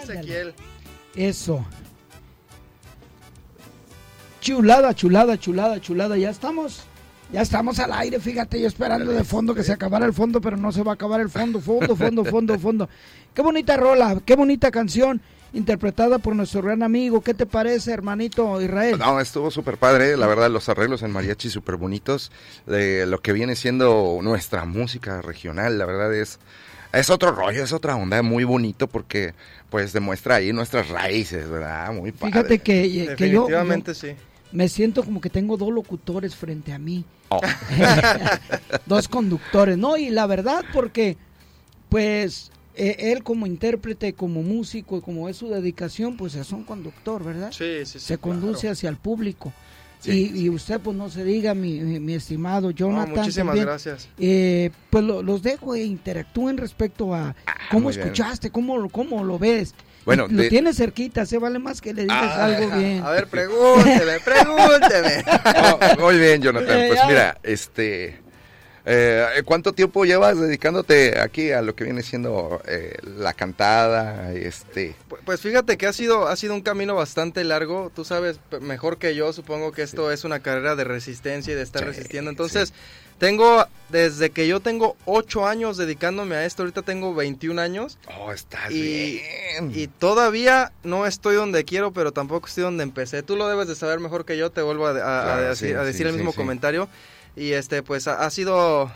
Ezequiel. Eso. Chulada, chulada, chulada, chulada. Ya estamos al aire, fíjate, yo esperando de fondo que se acabara el fondo, pero no se va a acabar el fondo. Fondo. Qué bonita rola, qué bonita canción, interpretada por nuestro gran amigo. ¿Qué te parece, hermanito Israel? No, estuvo súper padre, la verdad, los arreglos en mariachi súper bonitos, de lo que viene siendo nuestra música regional, la verdad es otro rollo, es otra onda, muy bonito porque pues demuestra ahí nuestras raíces, ¿verdad? Muy padre. Fíjate que Definitivamente yo sí. me siento como que tengo dos locutores frente a mí. Dos conductores, ¿no? Y la verdad, porque pues él como intérprete, como músico, como es su dedicación, pues es un conductor, ¿verdad? Sí, se conduce claro. hacia el público. Sí, y usted, pues no se diga, mi estimado Jonathan. No, muchísimas también, gracias. Pues los dejo e interactúen respecto a cómo escuchaste, cómo lo ves. Bueno, lo tienes cerquita, se vale más que le digas algo bien. A ver, pregúnteme. Oh, muy bien, Jonathan, pues mira, ¿cuánto tiempo llevas dedicándote aquí a lo que viene siendo la cantada? Pues fíjate que ha sido un camino bastante largo. Tú sabes mejor que yo, supongo que esto es una carrera de resistencia y de estar resistiendo. Entonces, desde que yo tengo 8 años dedicándome a esto, ahorita tengo 21 años. Oh, estás bien. Y todavía no estoy donde quiero, pero tampoco estoy donde empecé. Tú lo debes de saber mejor que yo, te vuelvo a decir el mismo comentario. Y pues ha sido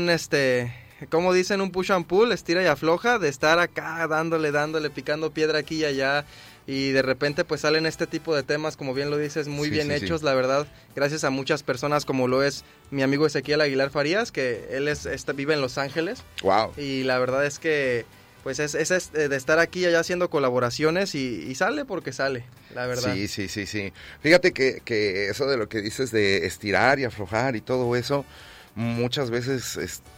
como dicen, un push and pull, estira y afloja, de estar acá dándole, picando piedra aquí y allá, y de repente pues salen este tipo de temas, como bien lo dices, muy bien hechos, la verdad, gracias a muchas personas, como lo es mi amigo Ezequiel Aguilar Farías, que él vive en Los Ángeles. Wow. Y la verdad es que pues es de estar aquí y allá haciendo colaboraciones y sale porque sale, la verdad. Sí. Fíjate que eso de lo que dices de estirar y aflojar y todo eso, muchas veces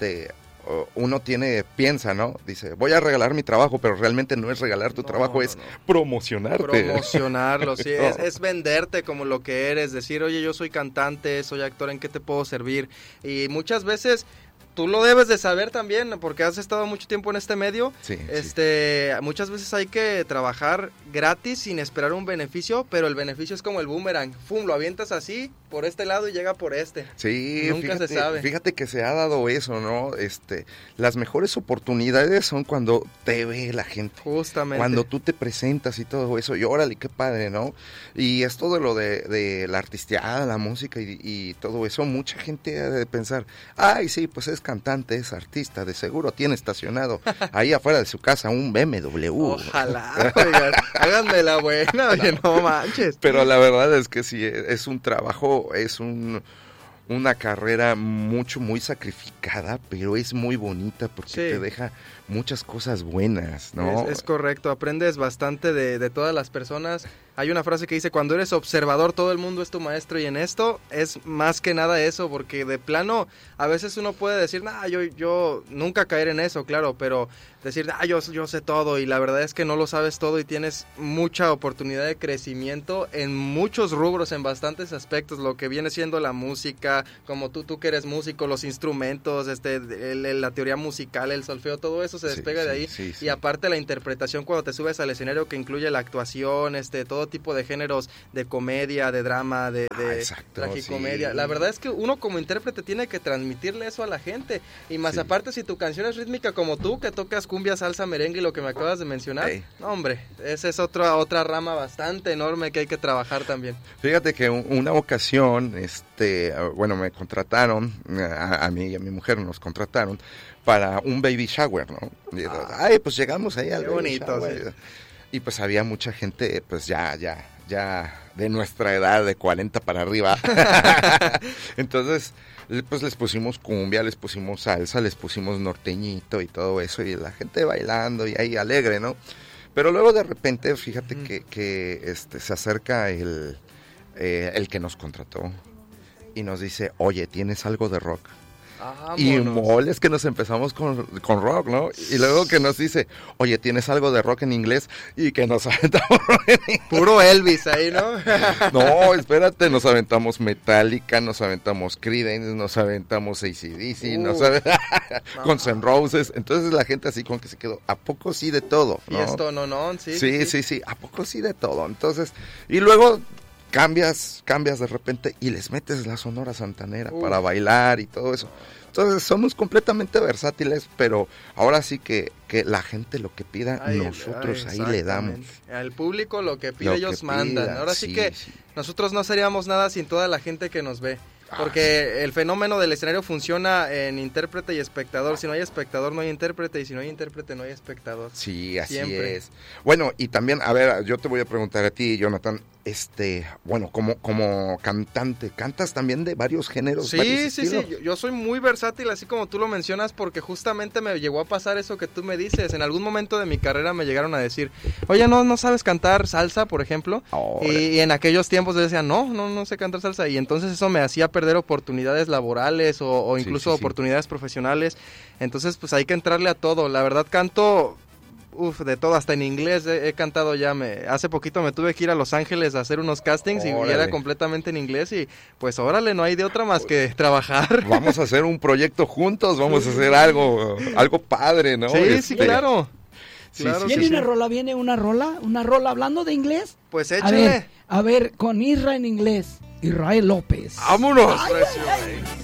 uno piensa, ¿no? Dice, voy a regalar mi trabajo, pero realmente no es regalar tu trabajo, es promocionarte. Promocionarlo, sí, es venderte como lo que eres, decir, oye, yo soy cantante, soy actor, ¿en qué te puedo servir? Y muchas veces tú lo debes de saber también, porque has estado mucho tiempo en este medio. Sí. Muchas veces hay que trabajar gratis sin esperar un beneficio, pero el beneficio es como el boomerang. ¡Fum! Lo avientas así, por este lado y llega por este. Sí, Nunca se sabe. Fíjate que se ha dado eso, ¿no? Las mejores oportunidades son cuando te ve la gente. Justamente. Cuando tú te presentas y todo eso, y órale, qué padre, ¿no? Y es todo lo de la artisteada, la música y todo eso. Mucha gente ha de pensar, ay, sí, pues es cantante, es artista, de seguro tiene estacionado ahí afuera de su casa un BMW. Ojalá, oigan, háganme la buena, oye, no manches. Pero la verdad es que sí, es un trabajo, es una carrera muy sacrificada, pero es muy bonita porque te deja muchas cosas buenas, ¿no? Es correcto, aprendes bastante de todas las personas. Hay una frase que dice, cuando eres observador todo el mundo es tu maestro, y en esto es más que nada eso, porque de plano a veces uno puede decir, yo nunca caer en eso, claro, pero decir, yo sé todo, y la verdad es que no lo sabes todo y tienes mucha oportunidad de crecimiento en muchos rubros, en bastantes aspectos, lo que viene siendo la música, como tú que eres músico, los instrumentos, la teoría musical, el solfeo, todo eso se despega de ahí, y aparte la interpretación cuando te subes al escenario, que incluye la actuación, todo tipo de géneros de comedia, de drama, de tragicomedia. Sí. La verdad es que uno como intérprete tiene que transmitirle eso a la gente, y más aparte si tu canción es rítmica como tú, que tocas cumbia, salsa, merengue y lo que me acabas de mencionar, no, hombre, esa es otra rama bastante enorme que hay que trabajar también. Fíjate que una ocasión, me contrataron, a mí y a mi mujer nos contrataron para un baby shower, ¿no? Pues llegamos ahí al baby shower. Sí. Y pues había mucha gente, pues ya de nuestra edad, de 40 para arriba. Entonces, pues les pusimos cumbia, les pusimos salsa, les pusimos norteñito y todo eso, y la gente bailando y ahí alegre, ¿no? Pero luego de repente, fíjate que se acerca el que nos contrató y nos dice, oye, ¿tienes algo de rock? Y moles que nos empezamos con rock, ¿no? Y luego que nos dice, oye, ¿tienes algo de rock en inglés? Y que nos aventamos rock en inglés. Puro Elvis ahí, ¿no? No, espérate, nos aventamos Metallica, nos aventamos Creedence, nos aventamos AC/DC, Guns N' Roses. Entonces la gente así con que se quedó, ¿a poco sí de todo? ¿No? Y esto, no, Sí, ¿a poco sí de todo? Entonces, y luego cambias de repente y les metes la Sonora Santanera para bailar y todo eso. Entonces somos completamente versátiles, pero ahora sí que la gente lo que pida, nosotros ahí le damos. Al público lo que pide ellos mandan. Ahora sí que nosotros no seríamos nada sin toda la gente que nos ve. Porque el fenómeno del escenario funciona en intérprete y espectador. Si no hay espectador, no hay intérprete. Y si no hay intérprete, no hay espectador. Sí, así es. Bueno, y también, a ver, yo te voy a preguntar a ti, Jonathan, bueno, como cantante, ¿cantas también de varios géneros? Sí. Yo soy muy versátil, así como tú lo mencionas, porque justamente me llegó a pasar eso que tú me dices. En algún momento de mi carrera me llegaron a decir, oye, ¿no sabes cantar salsa, por ejemplo? Y en aquellos tiempos yo decía, no sé cantar salsa. Y entonces eso me hacía perder oportunidades laborales o incluso oportunidades profesionales. Entonces, pues hay que entrarle a todo. La verdad, canto de todo, hasta en inglés he cantado ya. Hace poquito me tuve que ir a Los Ángeles a hacer unos castings y era completamente en inglés y pues órale, no hay de otra más que trabajar. Vamos a hacer un proyecto juntos, vamos a hacer algo padre, ¿no? Sí, claro. Viene una rola hablando de inglés. Pues échale. A ver, con Isra en inglés, Israel López. ¡Vámonos! Ay.